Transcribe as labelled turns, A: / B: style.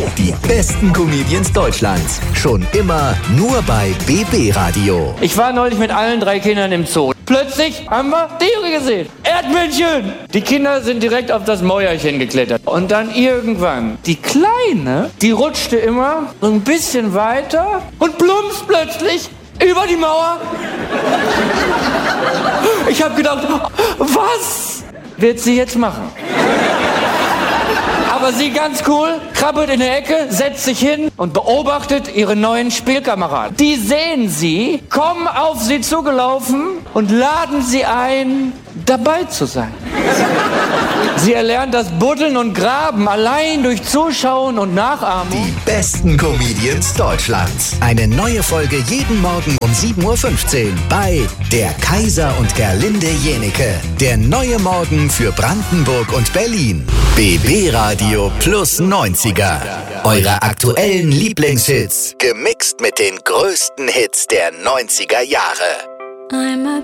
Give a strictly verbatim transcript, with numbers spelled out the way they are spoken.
A: Die besten Comedians Deutschlands. Schon immer nur bei B B Radio.
B: Ich war neulich mit allen drei Kindern im Zoo. Plötzlich haben wir Tiere gesehen. Erdmännchen! Die Kinder sind direkt auf das Mäuerchen geklettert. Und dann irgendwann, die Kleine, die rutschte immer so ein bisschen weiter und plumpst plötzlich über die Mauer. Ich habe gedacht, was wird sie jetzt machen? Aber sie ganz cool, krabbelt in der Ecke, setzt sich hin und beobachtet ihre neuen Spielkameraden. Die sehen sie, kommen auf sie zugelaufen und laden sie ein, dabei zu sein. Sie erlernt das Buddeln und Graben allein durch Zuschauen und Nachahmung.
A: Die besten Comedians Deutschlands. Eine neue Folge jeden Morgen um sieben Uhr fünfzehn bei Der Kaiser und Gerlinde Jenecke. Der neue Morgen für Brandenburg und Berlin. B B Radio Plus neunziger. Eure aktuellen Lieblingshits. Gemixt mit den größten Hits der neunziger Jahre.
C: I'm a